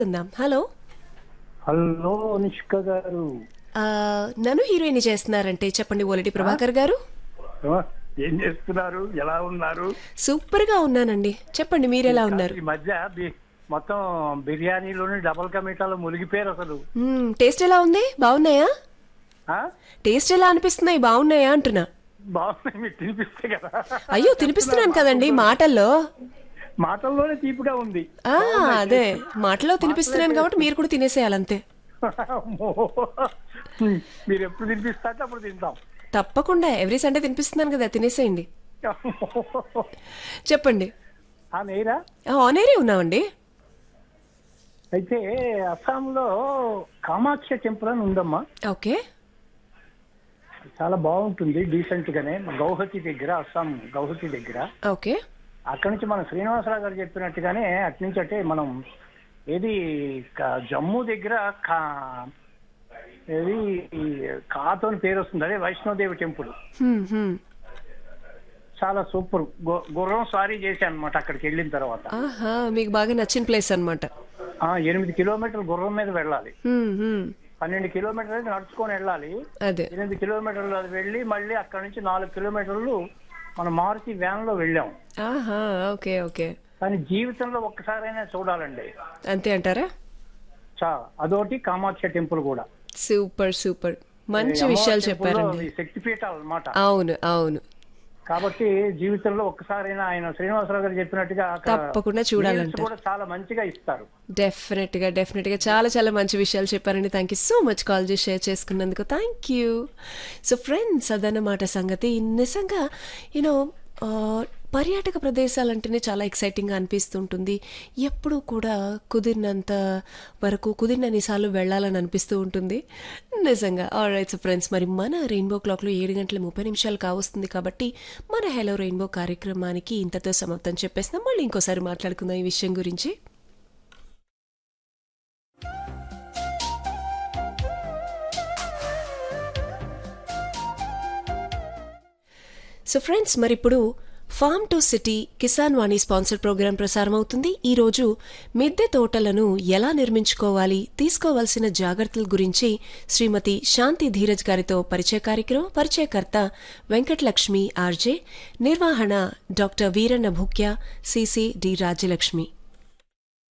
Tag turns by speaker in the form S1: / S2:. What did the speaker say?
S1: ఉందాం. Hello.
S2: Hello Nishka గారు.
S1: నన్ను హీరోయిన్ చేస్తున్నారంటే చెప్పండి ఓలటి ప్రభాకర్ గారు.
S2: ఆ, ఏం చేస్తున్నారు? ఎలా ఉన్నారు?
S1: సూపర్ గా ఉన్నానండి. చెప్పండి మీరెలా ఉన్నారు?
S2: ఈ మధ్య మొత్తం బిర్యానీలోని డబల్ కమిటాలో మునిగిపోయారు అసలు.
S1: టేస్ట్ ఎలా ఉంది? బాగున్నాయా?
S2: ఆ?
S1: టేస్ట్ ఎలా అనిపిస్తున్నాయి? బాగున్నాయా అంటున్నా.
S2: బాగున్నాయి, మీకు తినిపిస్తే కదా.
S1: అయ్యో తినిపిస్తున్నాను కదండి మాటల్లో.
S2: మాటల్లోనే తీపిగా ఉంది.
S1: ఆ
S2: బాగున్నాయి
S1: అదే
S2: taste.
S1: మాటలో తినిపిస్తున్నాను కాబట్టి మీరు కూడా తినేసేయాలంతే.
S2: అమ్మో. మీరు ఎప్పుడు తినిపిస్తే అప్పుడు తింటాం.
S1: తప్పకుండా ఎవ్రీ సండే తినిపిస్తున్నాను కదా, తినేసేయండి. చెప్పండి.
S2: ఆ నేరా
S1: ఆనేరే ఉన్నామండి.
S2: అయితే అస్సాంలో కామాక్ష టెంపుల్ అని ఉందమ్మా.
S1: ఓకే.
S2: చాలా బాగుంటుంది, డీసెంట్ గానే. గౌహతి దగ్గర, అస్సాం గౌహతి దగ్గర.
S1: ఓకే.
S2: అక్కడి నుంచి మన శ్రీనివాసరావు గారు చెప్పినట్టుగానే అటు నుంచి అంటే మనం ఏది జమ్మూ దగ్గర ఏది కాతో అని పేరు వస్తుంది, అదే వైష్ణోదేవి టెంపుల్.
S1: హ్మ్, హ్మ్.
S2: చాలా సూపర్. గుర్రం స్వారీ చేశాను అనమాట అక్కడికి వెళ్ళిన తర్వాత.
S1: ఆహా, మీకు బాగా నచ్చిన ప్లేస్ అన్నమాట.
S2: 8 కిలోమీటర్లు గుర్రం మీద వెళ్ళాలి.
S1: హ్మ్, హ్మ్.
S2: 12 కిలోమీటర్లు అయితే నడుచుకొని వెళ్ళాలి.
S1: అదే.
S2: 8 కిలోమీటర్లు అది వెళ్ళి మళ్ళీ అక్కడ నుంచి 4 కిలోమీటర్లు మన మారుతి వ్యాన్ లో వెళ్ళాం.
S1: ఆహా, ఓకే ఓకే.
S2: కానీ జీవితంలో ఒక్కసారైనా చూడాలండి.
S1: అంతే అంటారా?
S2: అదొకటి కామాక్ష టెంపుల్ కూడా.
S1: సూపర్ సూపర్, మంచి
S2: అమ్మవారి
S1: విషయాలు
S2: టెంపుల్లో
S1: చెప్పారండి.
S2: ఈ శక్తిపీఠాలు అన్నమాట.
S1: అవును అవును.
S2: కాబట్టి జీవితంలో ఒక్కసారైనా ఆయన శ్రీనివాసరావు గారు చెప్పినట్టుగా అక్కడ
S1: తప్పకుండా
S2: meals
S1: చూడాలంటారు.
S2: కూడా చాలా మంచిగా ఇస్తారు.
S1: డెఫినెట్ గా డెఫినెట్ గా చాలా చాలా మంచి విషయాలు చెప్పారండి. Thank you so much call చేసి షేర్ చేసుకున్నందుకు. Thank you. సో ఫ్రెండ్స్, అదన్నమాట సంగతి. నిజంగా యూనో పర్యాటక ప్రదేశాలంటేనే చాలా ఎక్సైటింగ్గా అనిపిస్తుంటుంది. ఎప్పుడూ కూడా కుదిరినంత వరకు కుదిరినన్నిసార్లు వెళ్ళాలని అనిపిస్తూ ఉంటుంది నిజంగా. ఆల్రైట్. సో ఫ్రెండ్స్, మరి మన రెయిన్బో క్లాక్లో 7:30 కావస్తుంది కాబట్టి మన హెలో రెయిన్బో కార్యక్రమానికి ఇంతతో సమాప్తం చెప్పేస్తున్నాం. మళ్ళీ ఇంకోసారి మాట్లాడుకుందాం ఈ విషయం గురించి. సో ఫ్రెండ్స్, మరి ఇప్పుడు form to city Kisan Vani sponsor programme ప్రసారం అవుతుంది. ఈరోజు మిద్దె తోటలను ఎలా నిర్మించుకోవాలి, తీసుకోవాల్సిన జాగ్రత్తల గురించి శ్రీమతి శాంతి ధీరజ్ గారితో పరిచయ కార్యక్రమం. పరిచయకర్త వెంకటలక్ష్మి ఆర్జే, నిర్వహణ doctor Veeranna Bhukya, CC D Rajyalakshmi.